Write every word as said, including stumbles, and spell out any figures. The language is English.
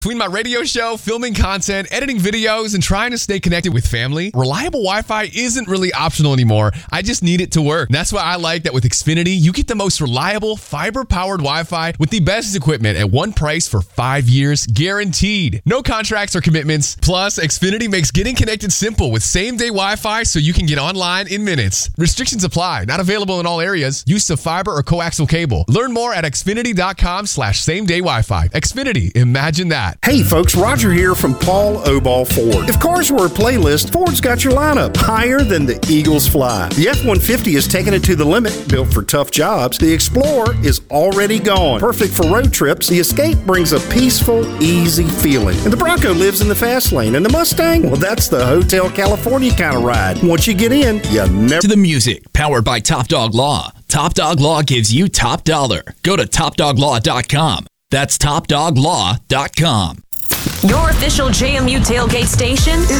Between my radio show, filming content, editing videos, and trying to stay connected with family, reliable Wi-Fi isn't really optional anymore. I just need it to work. That's why I like that with Xfinity, you get the most reliable, fiber-powered Wi-Fi with the best equipment at one price for five years, guaranteed. No contracts or commitments. Plus, Xfinity makes getting connected simple with same-day Wi-Fi so you can get online in minutes. Restrictions apply. Not available in all areas. Use of fiber or coaxial cable. Learn more at xfinity.com slash same-day Wi-Fi. Xfinity. Imagine that. Hey folks, Roger here from Paul Obal Ford. If cars were a playlist, Ford's got your lineup higher than the Eagles fly. The F one fifty is taking it to the limit, built for tough jobs. The Explorer is already gone, perfect for road trips. The Escape brings a peaceful, easy feeling. And the Bronco lives in the fast lane. And the Mustang, well, that's the Hotel California kind of ride. Once you get in, you never... To the music, powered by Top Dog Law. Top Dog Law gives you top dollar. Go to top dog law dot com. That's top dog law dot com. Your official J M U tailgate station is